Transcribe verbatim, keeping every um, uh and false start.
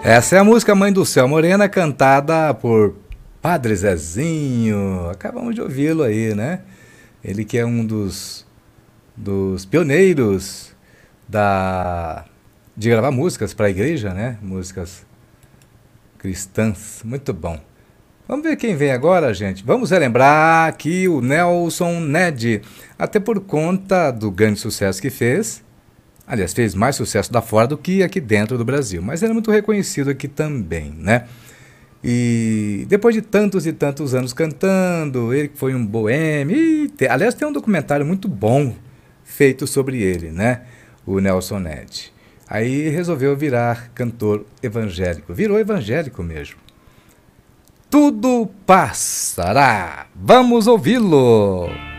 Essa é a música Mãe do Céu Morena, cantada por Padre Zezinho. Acabamos de ouvi-lo aí, né? Ele que é um dos, dos pioneiros da, de gravar músicas para a igreja, né? Músicas cristãs. Muito bom. Vamos ver quem vem agora, gente. Vamos relembrar aqui o Nelson Ned, até por conta do grande sucesso que fez. Aliás, fez mais sucesso lá fora do que aqui dentro do Brasil, mas ele é muito reconhecido aqui também, né? E depois de tantos e tantos anos cantando, ele que foi um boêmio, e te, aliás, tem um documentário muito bom feito sobre ele, né? O Nelson Ned. Aí resolveu virar cantor evangélico, virou evangélico mesmo. Tudo passará. Vamos ouvi-lo.